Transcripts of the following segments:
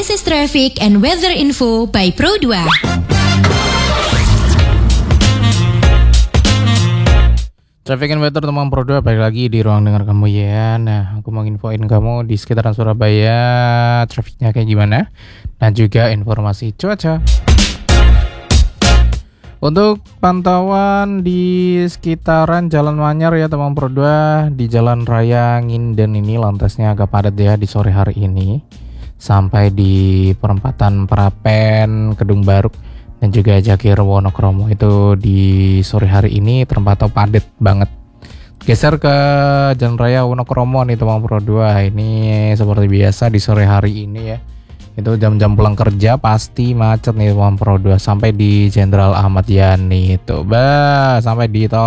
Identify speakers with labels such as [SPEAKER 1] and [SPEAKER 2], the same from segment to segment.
[SPEAKER 1] This is traffic and weather info by Pro2.
[SPEAKER 2] Traffic and weather teman Pro2, balik lagi di ruang dengar kamu ya. Nah, aku mau infoin kamu di sekitaran Surabaya trafiknya kayak gimana, dan juga informasi cuaca. Untuk pantauan di sekitaran Jalan Manyar ya teman Pro2, di Jalan Raya Nginden ini lantasnya agak padat ya di sore hari ini, sampai di perempatan Prapen, Kedung Baruk, dan juga Jakir Wonokromo itu di sore hari ini terpantau padat banget. Geser ke Jalan Raya Wonokromo nih teman Pro2, ini seperti biasa di sore hari ini ya, itu jam-jam pulang kerja pasti macet nih teman Pro2, sampai di Jenderal Ahmad Yani itu sampai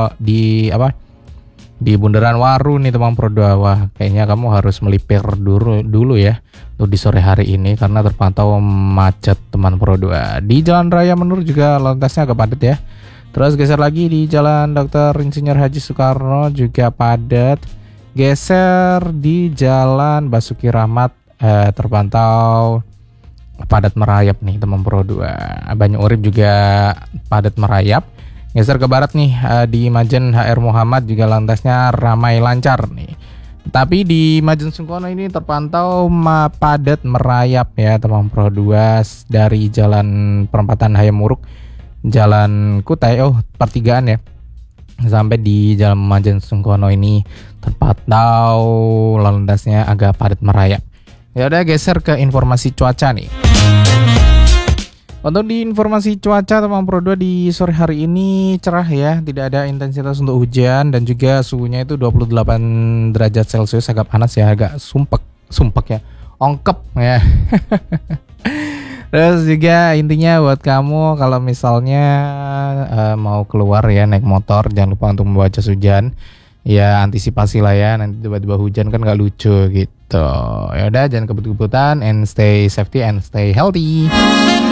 [SPEAKER 2] di Bundaran Waru nih teman Pro2. Wah, kayaknya kamu harus melipir dulu ya untuk di sore hari ini karena terpantau macet teman Pro2. Di Jalan Raya Menur juga lantasnya agak padat ya. Terus geser lagi di Jalan Dr. Insinyur Haji Soekarno juga padat. Geser di Jalan Basuki Rahmat terpantau padat merayap nih teman Pro2. Banyu Urip juga padat merayap. Geser ke barat nih di Majen HR Muhammad juga lantasnya ramai lancar nih. Tapi di Majen Sungkono ini terpantau padat merayap ya teman Pro2, dari Jalan Perempatan Hayam Muruk, Jalan Kutai, pertigaan ya, sampai di Jalan Majen Sungkono ini terpantau lalu lintasnya agak padat merayap. Ya udah, geser ke informasi cuaca nih. Untuk di informasi cuaca teman Pro2 di sore hari ini cerah ya, tidak ada intensitas untuk hujan, dan juga suhunya itu 28 derajat Celcius, agak panas ya, agak sumpek ya, ongkep ya. Terus juga intinya buat kamu kalau misalnya mau keluar ya naik motor, jangan lupa untuk membawa jas hujan. Ya antisipasi lah ya, nanti tiba-tiba hujan kan gak lucu gitu. Ya udah, jangan kebut-kebutan, and stay safety and stay healthy.